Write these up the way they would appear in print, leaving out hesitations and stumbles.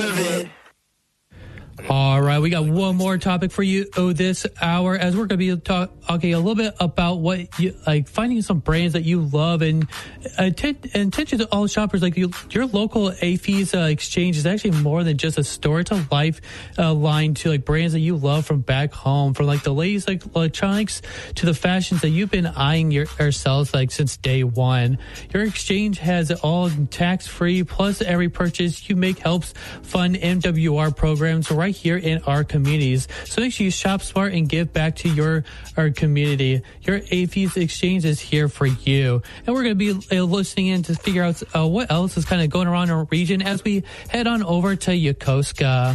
of it. All right, we got one more topic for you this hour, as we're going to be talking a little bit about what you like, finding some brands that you love, and attention to all shoppers. Like your local AAFES exchange is actually more than just a store to life line to like brands that you love from back home, from like the latest like electronics to the fashions that you've been eyeing yourselves like since day one. Your exchange has it all tax free, plus every purchase you make helps fund MWR programs right here in our communities. So make sure you shop smart and give back to our community. Your AAFES exchange is here for you. And we're going to be listening in to figure out what else is kind of going around our region as we head on over to Yokosuka.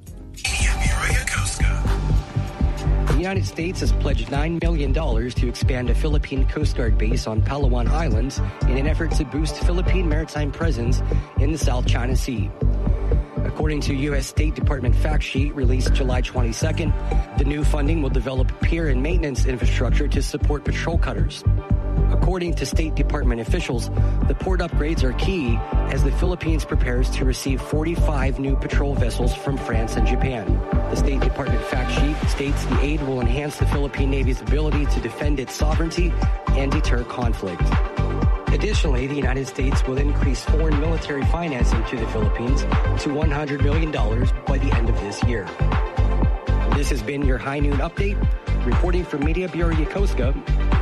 The United States has pledged $9 million to expand a Philippine Coast Guard base on Palawan Islands in an effort to boost Philippine maritime presence in the South China Sea. According to U.S. State Department fact sheet released July 22nd, the new funding will develop pier and maintenance infrastructure to support patrol cutters. According to State Department officials, the port upgrades are key as the Philippines prepares to receive 45 new patrol vessels from France and Japan. The State Department fact sheet states the aid will enhance the Philippine Navy's ability to defend its sovereignty and deter conflict. Additionally, the United States will increase foreign military financing to the Philippines to $100 million by the end of this year. This has been your High Noon Update. Reporting from Media Bureau Yokosuka,